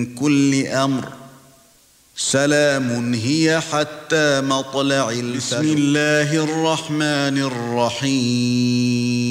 كل أمر سلام هي حتى مطلع الفجر. بسم الله الرحمن الرحيم